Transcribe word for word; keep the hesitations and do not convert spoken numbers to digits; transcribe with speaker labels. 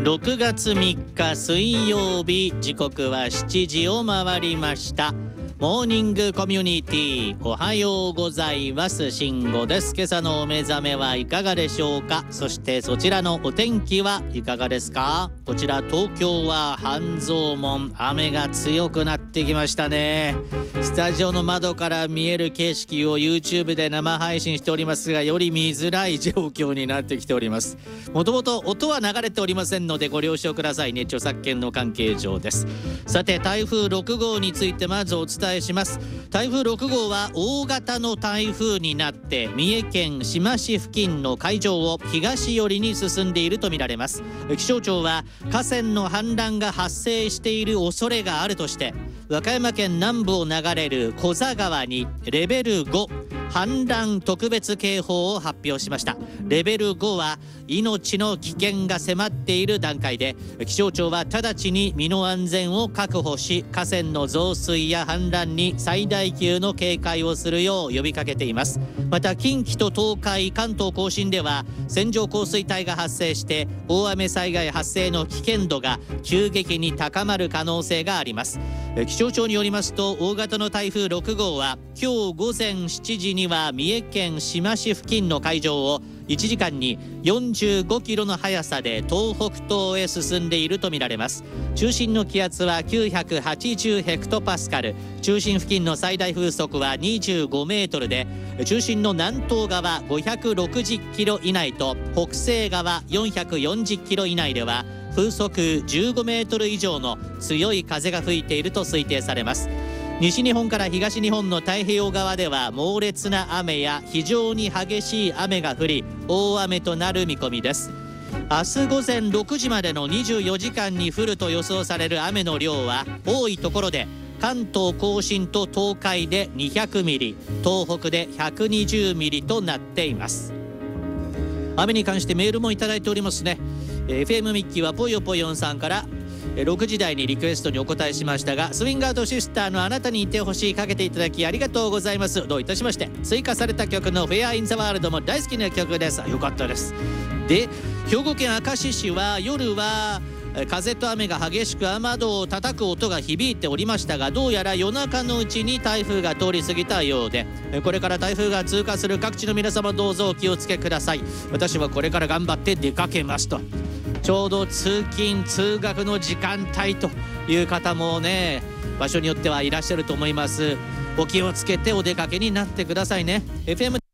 Speaker 1: ろくがつみっか水曜日、時刻はしちじを回りました。モーニングコミュニティ、おはようございます。慎吾です。今朝のお目覚めはいかがでしょうか。そしてそちらのお天気はいかがですか。こちら東京は半蔵門、雨が強くなってきましたね。スタジオの窓から見える景色を YouTube で生配信しておりますが、より見づらい状況になってきております。もともと音は流れておりませんのでご了承くださいね。著作権の関係上です。さて、台風ろくごうについてまずお伝えします。台風ろくごうは大型の台風になって三重県志摩市付近の海上を東寄りに進んでいるとみられます。気象庁は河川の氾濫が発生している恐れがあるとして、和歌山県南部を流れる古座川にレベルご氾濫特別警報を発表しました。レベルごは命の危険が迫っている段階で、気象庁は直ちに身の安全を確保し、河川の増水や氾濫に最大級の警戒をするよう呼びかけています。また近畿と東海、関東甲信では線状降水帯が発生して大雨災害発生の危険度が急激に高まる可能性があります。気象庁によりますと、大型の台風ろくごうは今日午前しちじには三重県志摩市付近の海上をいちじかんによんじゅうごキロの速さで東北東へ進んでいるとみられます。中心の気圧はきゅうひゃくはちじゅうヘクトパスカル、中心付近の最大風速はにじゅうごメートルで、中心の南東側ごひゃくろくじゅっキロ以内と北西側よんひゃくよんじゅっキロ以内では風速じゅうごメートル以上の強い風が吹いていると推定されます。西日本から東日本の太平洋側では猛烈な雨や非常に激しい雨が降り、大雨となる見込みです。明日午前ろくじまでのにじゅうよじかんに降ると予想される雨の量は、多いところで関東甲信と東海でにひゃくミリ、東北でひゃくにじゅうミリとなっています。雨に関してメールもいただいておりますね。 エフエム ミッキーはぽよぽよんさんからろくじ台にリクエストにお答えしましたが、スウィンガーとシスターのあなたにいてほしいかけていただきありがとうございます。どういたしまして。追加された曲のフェアインザワールドも大好きな曲です。よかったです。で、兵庫県明石市は夜は風と雨が激しく雨戸を叩く音が響いておりましたが、どうやら夜中のうちに台風が通り過ぎたようで、これから台風が通過する各地の皆様、どうぞお気をつけください。私はこれから頑張って出かけますと。ちょうど通勤通学の時間帯という方もね、場所によってはいらっしゃると思います。お気をつけてお出かけになってくださいね。 エフエム